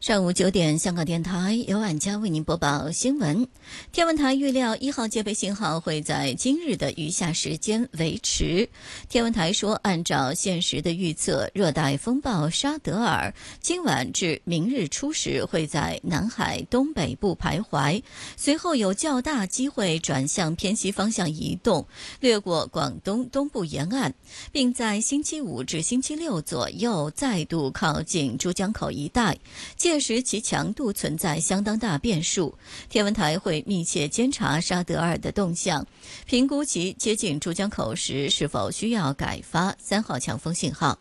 上午9点，香港电台由晚佳为您播报新闻。天文台预料1号戒备信号会在今日的余下时间维持。天文台说，按照现时的预测，热带风暴沙德尔今晚至明日初时会在南海东北部徘徊，随后有较大机会转向偏西方向移动，掠过广东东部沿岸，并在星期五至星期六左右再度靠近珠江口一带。届时其强度存在相当大变数，天文台会密切监察沙德尔的动向，评估其接近珠江口时是否需要改发3号强风信号。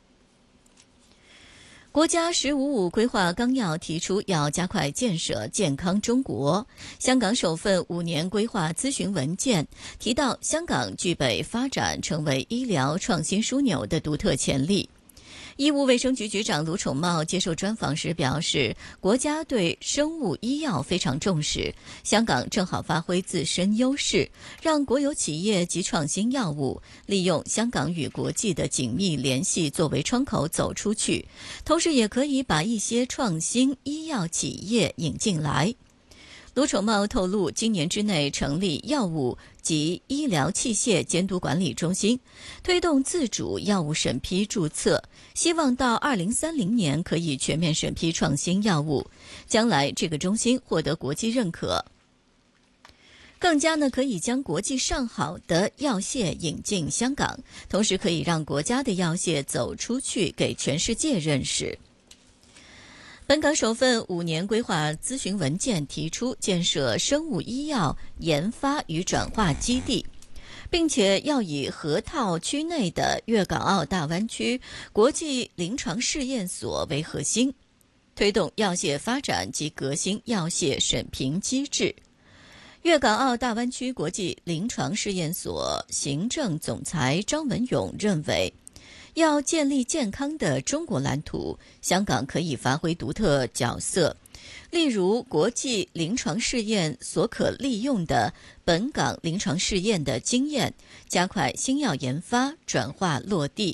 国家“十五五”规划纲要提出要加快建设健康中国。香港首份5年规划咨询文件提到，香港具备发展成为医疗创新枢纽的独特潜力。医务卫生局局长卢宠茂接受专访时表示，国家对生物医药非常重视，香港正好发挥自身优势，让国有企业及创新药物利用香港与国际的紧密联系作为窗口走出去，同时也可以把一些创新医药企业引进来。卢宠茂透露，今年之内成立药物及医疗器械监督管理中心，推动自主药物审批注册，希望到2030年可以全面审批创新药物。将来这个中心获得国际认可，更加可以将国际上好的药械引进香港，同时可以让国家的药械走出去，给全世界认识。本港首份5年规划咨询文件提出建设生物医药研发与转化基地，并且要以河套区内的粤港澳大湾区国际临床试验所为核心，推动药械发展及革新药械审评机制。粤港澳大湾区国际临床试验所行政总裁张文勇认为，要建立健康的中国蓝图，香港可以发挥独特角色，例如国际临床试验所可利用的本港临床试验的经验，加快新药研发转化落地。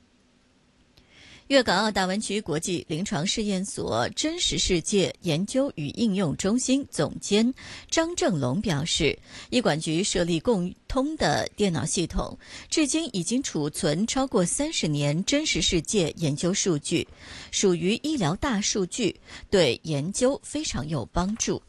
粤港澳大湾区国际临床试验所真实世界研究与应用中心总监张正龙表示，医管局设立共通的电脑系统，至今已经储存超过30年真实世界研究数据，属于医疗大数据，对研究非常有帮助。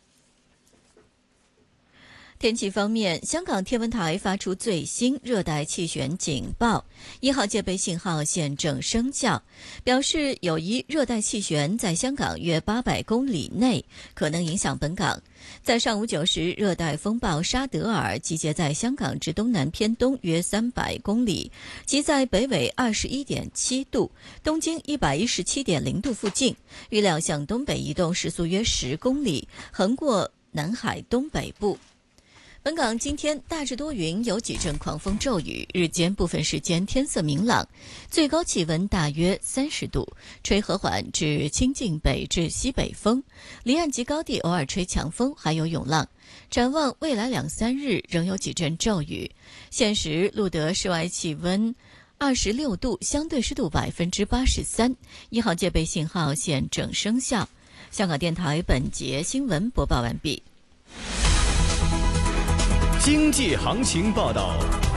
天气方面，香港天文台发出最新热带气旋警报，1号戒备信号现正生效，表示有一热带气旋在香港约800公里内，可能影响本港。在上午9时，热带风暴沙德尔集结在香港之东南偏东约300公里，即在北纬21.7度、东经117.0度附近，预料向东北移动，时速约10公里，横过南海东北部。本港今天大致多云，有几阵狂风骤雨，日间部分时间天色明朗，最高气温大约30度，吹和缓至清劲北至西北风，离岸及高地偶尔吹强风，还有涌浪。展望未来2-3日仍有几阵骤雨。现时录得室外气温26度，相对湿度83%， 1号戒备信号现正生效。香港电台本节新闻播报完毕。 经济行情报道。